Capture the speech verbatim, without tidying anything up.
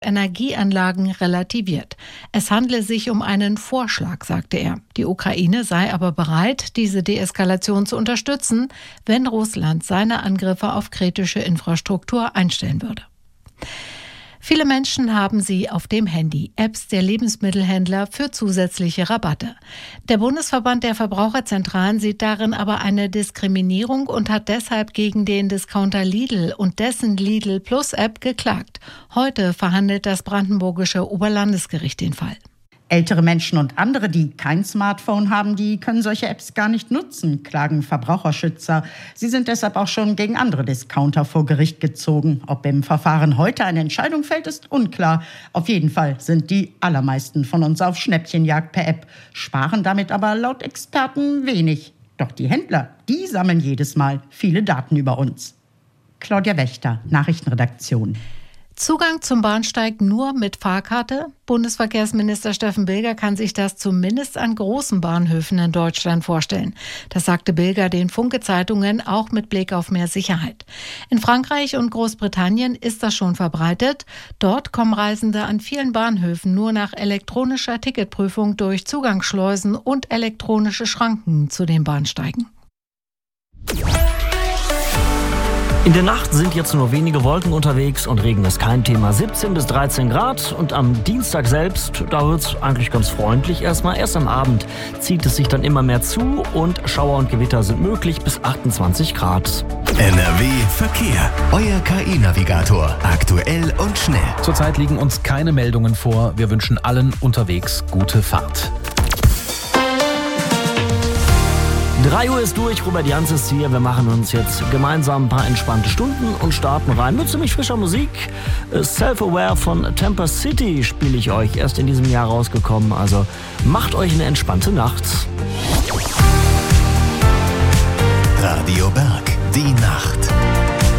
Energieanlagen relativiert. Es handle sich um einen Vorschlag, sagte er. Die Ukraine sei aber bereit, diese Deeskalation zu unterstützen, wenn Russland seine Angriffe auf kritische Infrastruktur einstellen würde. Viele Menschen haben sie auf dem Handy, Apps der Lebensmittelhändler für zusätzliche Rabatte. Der Bundesverband der Verbraucherzentralen sieht darin aber eine Diskriminierung und hat deshalb gegen den Discounter Lidl und dessen Lidl Plus App geklagt. Heute verhandelt das brandenburgische Oberlandesgericht den Fall. Ältere Menschen und andere, die kein Smartphone haben, die können solche Apps gar nicht nutzen, klagen Verbraucherschützer. Sie sind deshalb auch schon gegen andere Discounter vor Gericht gezogen. Ob im Verfahren heute eine Entscheidung fällt, ist unklar. Auf jeden Fall sind die allermeisten von uns auf Schnäppchenjagd per App, sparen damit aber laut Experten wenig. Doch die Händler, die sammeln jedes Mal viele Daten über uns. Claudia Wächter, Nachrichtenredaktion. Zugang zum Bahnsteig nur mit Fahrkarte? Bundesverkehrsminister Steffen Bilger kann sich das zumindest an großen Bahnhöfen in Deutschland vorstellen. Das sagte Bilger den Funke-Zeitungen auch mit Blick auf mehr Sicherheit. In Frankreich und Großbritannien ist das schon verbreitet. Dort kommen Reisende an vielen Bahnhöfen nur nach elektronischer Ticketprüfung durch Zugangsschleusen und elektronische Schranken zu den Bahnsteigen. In der Nacht sind jetzt nur wenige Wolken unterwegs und Regen ist kein Thema. siebzehn bis dreizehn Grad und am Dienstag selbst, da wird es eigentlich ganz freundlich erstmal. Erst am Abend zieht es sich dann immer mehr zu und Schauer und Gewitter sind möglich bis achtundzwanzig Grad. N R W Verkehr. Euer K I-Navigator. Aktuell und schnell. Zurzeit liegen uns keine Meldungen vor. Wir wünschen allen unterwegs gute Fahrt. drei Uhr ist durch, Robert Jans ist hier. Wir machen uns jetzt gemeinsam ein paar entspannte Stunden und starten rein mit ziemlich frischer Musik. Self-Aware von Temper City spiele ich euch, erst in diesem Jahr rausgekommen. Also macht euch eine entspannte Nacht. Radio Berg, die Nacht.